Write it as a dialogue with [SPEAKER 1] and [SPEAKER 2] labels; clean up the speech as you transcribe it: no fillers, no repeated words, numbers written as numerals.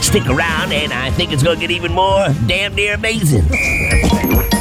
[SPEAKER 1] Stick around, and I think it's gonna get even more damn near amazing.